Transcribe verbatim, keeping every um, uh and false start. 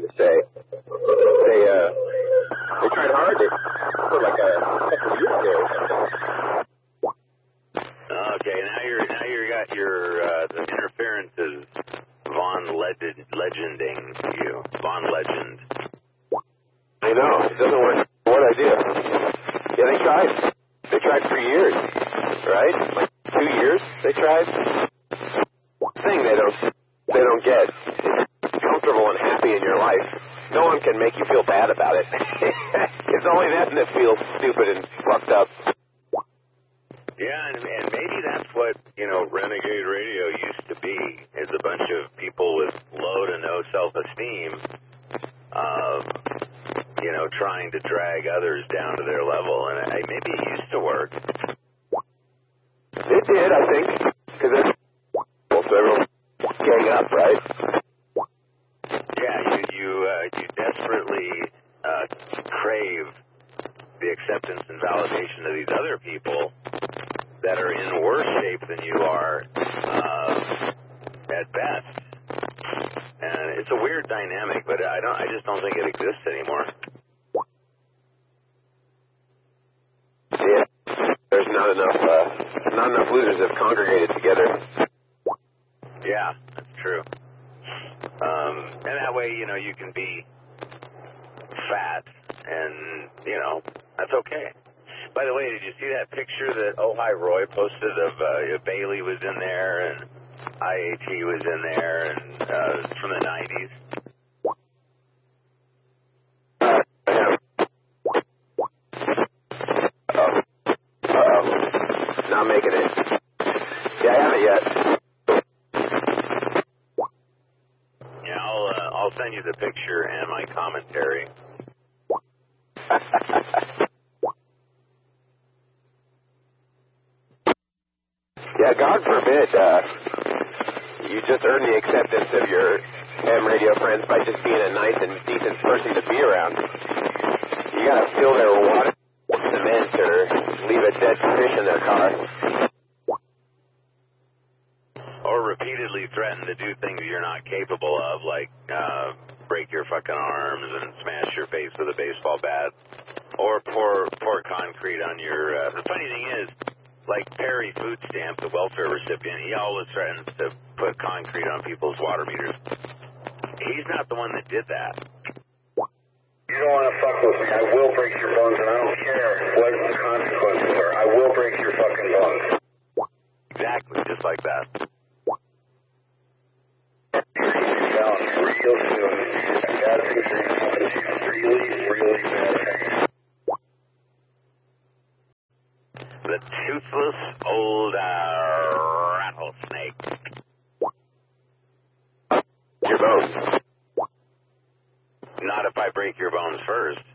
to say. They, uh, they tried hard to, for like a couple of years there or something. Okay, now you're, now you got your, uh, the interference is Von Legend, legending you. Von Legend. I know, it doesn't work. What I do? Yeah, they tried. They tried for years, right? Like two years they tried. One thing they don't, they don't get is comfortable and happy in your life. No one can make you feel bad about it. It's only them that feels stupid and fucked up. Yeah, and, and maybe that's what, you know, Renegade Radio used to be, is a bunch of people with low to no self-esteem, um, you know, trying to drag others down to their level. And I, maybe it used to work. It did, I think, because it's well, so everyone's gang up, right? Yeah, you you, uh, you desperately uh, crave the acceptance and validation of these other people that are in worse shape than you are uh, at best. And it's a weird dynamic, but I don't. I just don't think it exists anymore. Yeah, there's not enough. Uh, not enough losers have congregated together. Yeah, that's true. Um, and that way, you know, you can be fat, and you know that's okay. By the way, did you see that picture that Ojai Roy posted of uh, Bailey was in there and I A T was in there, and uh, from the nineties? Uh-oh. Uh-oh. Not making it. Yeah, I haven't yet. Yeah, I'll, uh, I'll send you the picture and my commentary. Yeah, God forbid uh, you just earn the acceptance of your ham radio friends by just being a nice and decent person to be around. You gotta fill their water with cement or leave a dead fish in their car. Or repeatedly threaten to do things you're not capable of, like uh, break your fucking arms and smash your face with a baseball bat. Or pour, pour concrete on your... Uh, the funny thing is, like Perry Food Stamp, the welfare recipient, he always threatens to put concrete on people's water meters. He's not the one that did that. You don't want to fuck with me. I will break your bones, and I don't care what the consequences are. I will break your fucking bones. Exactly, just like that. Down real soon. I got things that are going to happen to you really, really bad. The toothless old uh, rattlesnake. Your bones. Not if I break your bones first.